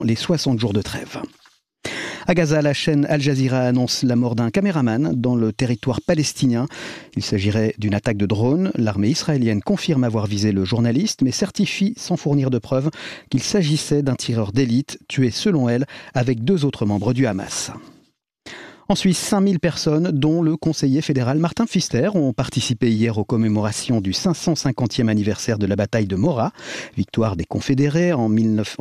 les 60 jours de trêve. À Gaza, la chaîne Al Jazeera annonce la mort d'un caméraman dans le territoire palestinien. Il s'agirait d'une attaque de drone. L'armée israélienne confirme avoir visé le journaliste, mais certifie, sans fournir de preuves, qu'il s'agissait d'un tireur d'élite, tué selon elle avec 2 autres membres du Hamas. En Suisse, 5000 personnes, dont le conseiller fédéral Martin Pfister, ont participé hier aux commémorations du 550e anniversaire de la bataille de Morat, victoire des Confédérés en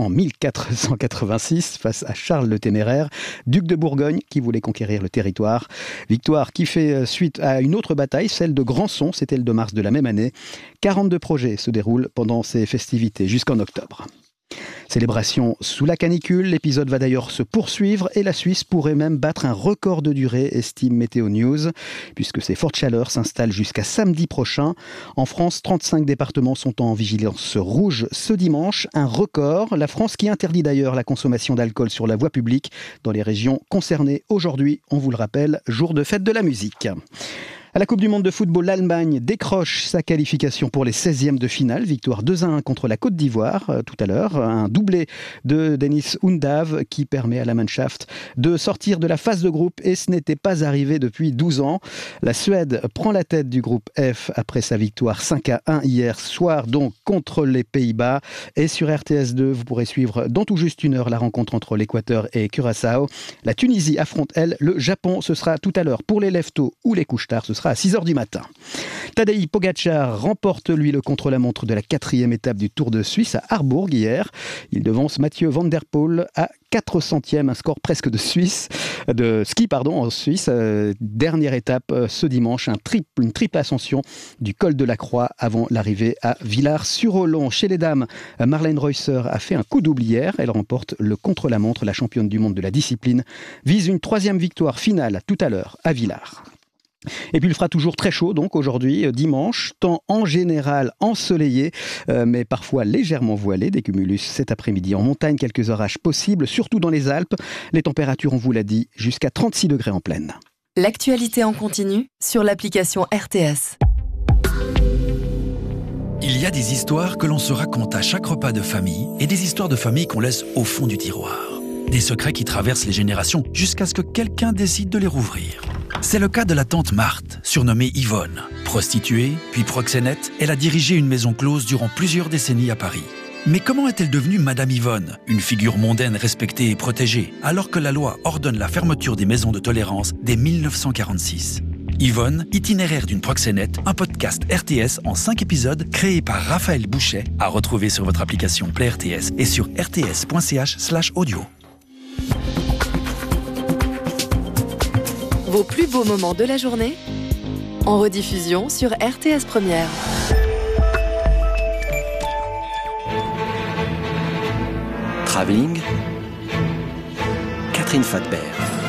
1486 face à Charles le Téméraire, duc de Bourgogne, qui voulait conquérir le territoire. Victoire qui fait suite à une autre bataille, celle de Grandson, c'était le 2 mars de la même année. 42 projets se déroulent pendant ces festivités jusqu'en octobre. Célébration sous la canicule, l'épisode va d'ailleurs se poursuivre et la Suisse pourrait même battre un record de durée, estime Météo News, puisque ces fortes chaleurs s'installent jusqu'à samedi prochain. En France, 35 départements sont en vigilance rouge ce dimanche, un record. La France qui interdit d'ailleurs la consommation d'alcool sur la voie publique dans les régions concernées. Aujourd'hui, on vous le rappelle, jour de fête de la musique. À la Coupe du Monde de football, l'Allemagne décroche sa qualification pour les 16e de finale. Victoire 2-1 contre la Côte d'Ivoire tout à l'heure. Un doublé de Dennis Undav qui permet à la Mannschaft de sortir de la phase de groupe et ce n'était pas arrivé depuis 12 ans. La Suède prend la tête du groupe F après sa victoire 5-1 hier soir donc contre les Pays-Bas. Et sur RTS2, vous pourrez suivre dans tout juste une heure la rencontre entre l'Équateur et Curaçao. La Tunisie affronte, elle, le Japon. Ce sera tout à l'heure pour les lève-tôt ou les couches-tard. Ce sera à 6h du matin. Tadej Pogačar remporte, lui, le contre-la-montre de la 4e étape du Tour de Suisse à Harbourg hier. Il devance Mathieu Van Der Poel à 400e, un score presque de ski en Suisse. Dernière étape ce dimanche, une triple ascension du col de la Croix avant l'arrivée à Villars-sur-Olon. Chez les dames, Marlène Reusser a fait un coup double hier. Elle remporte le contre-la-montre. La championne du monde de la discipline vise une 3e victoire finale tout à l'heure à Villars. Et puis il fera toujours très chaud donc aujourd'hui, dimanche, temps en général ensoleillé, mais parfois légèrement voilé, des cumulus cet après-midi en montagne, quelques orages possibles, surtout dans les Alpes. Les températures, on vous l'a dit, jusqu'à 36 degrés en pleine. L'actualité en continu sur l'application RTS. Il y a des histoires que l'on se raconte à chaque repas de famille et des histoires de famille qu'on laisse au fond du tiroir. Des secrets qui traversent les générations jusqu'à ce que quelqu'un décide de les rouvrir. C'est le cas de la tante Marthe, surnommée Yvonne. Prostituée, puis proxénète, elle a dirigé une maison close durant plusieurs décennies à Paris. Mais comment est-elle devenue Madame Yvonne, une figure mondaine respectée et protégée, alors que la loi ordonne la fermeture des maisons de tolérance dès 1946 ? Yvonne, itinéraire d'une proxénète, un podcast RTS en 5 épisodes créé par Raphaël Bouchet, à retrouver sur votre application Play RTS et sur rts.ch/audio. Vos plus beaux moments de la journée en rediffusion sur RTS Première. Travelling, Catherine Fadbert.